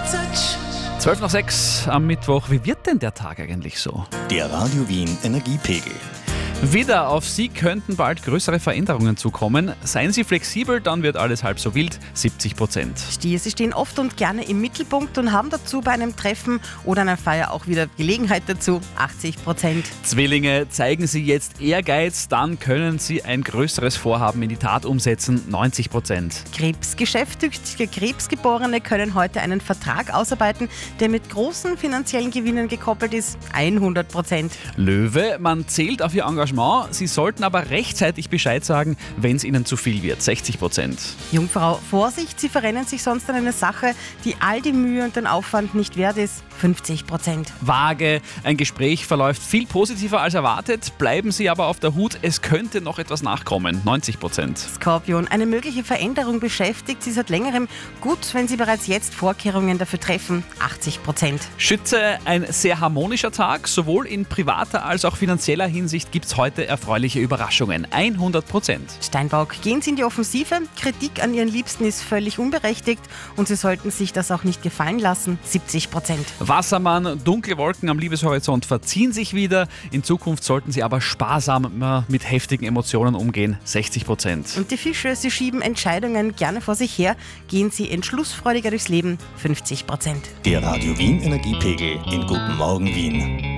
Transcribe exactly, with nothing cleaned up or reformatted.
zwölf nach sechs am Mittwoch. Wie wird denn der Tag eigentlich so? Der Radio Wien Energiepegel. Wieder auf Sie könnten bald größere Veränderungen zukommen. Seien Sie flexibel, dann wird alles halb so wild. siebzig Prozent. Stier, sie stehen oft und gerne im Mittelpunkt und haben dazu bei einem Treffen oder einer Feier auch wieder Gelegenheit dazu. achtzig Prozent. Zwillinge, zeigen Sie jetzt Ehrgeiz, dann können Sie ein größeres Vorhaben in die Tat umsetzen. neunzig Prozent. Krebs, geschäftstüchtige Krebsgeborene können heute einen Vertrag ausarbeiten, der mit großen finanziellen Gewinnen gekoppelt ist. hundert Prozent. Löwe, man zählt auf Ihr Engagement. Sie sollten aber rechtzeitig Bescheid sagen, wenn es Ihnen zu viel wird. sechzig Prozent. Jungfrau, Vorsicht, Sie verrennen sich sonst in eine Sache, die all die Mühe und den Aufwand nicht wert ist. fünfzig Prozent. Waage, ein Gespräch verläuft viel positiver als erwartet. Bleiben Sie aber auf der Hut, es könnte noch etwas nachkommen. neunzig Prozent. Skorpion, eine mögliche Veränderung beschäftigt Sie seit längerem. Gut, wenn Sie bereits jetzt Vorkehrungen dafür treffen. achtzig Prozent. Schütze, ein sehr harmonischer Tag. Sowohl in privater als auch finanzieller Hinsicht gibt es heute erfreuliche Überraschungen. hundert Prozent. Steinbock, gehen Sie in die Offensive. Kritik an Ihren Liebsten ist völlig unberechtigt und Sie sollten sich das auch nicht gefallen lassen. siebzig Prozent. Wassermann, dunkle Wolken am Liebeshorizont verziehen sich wieder. In Zukunft sollten Sie aber sparsam mit heftigen Emotionen umgehen. sechzig Prozent. Und die Fische, Sie schieben Entscheidungen gerne vor sich her. Gehen Sie entschlussfreudiger durchs Leben. fünfzig Prozent. Der Radio Wien Energiepegel in Guten Morgen Wien.